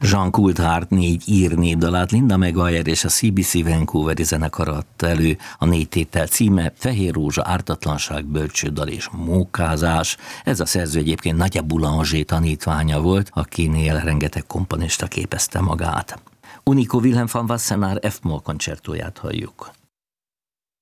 Jean Coulthard 4 ír népdalát Linda Maguire és a CBC Vancouveri zenekar adta elő. A 4 tétel címe Fehér rózsa, ártatlanság, bölcsődal és mókázás. Ez a szerző egyébként Nadia Boulanger tanítványa volt, akinél rengeteg komponista képezte magát. Unico Wilhelm van Wassenaar F-moll koncertóját halljuk.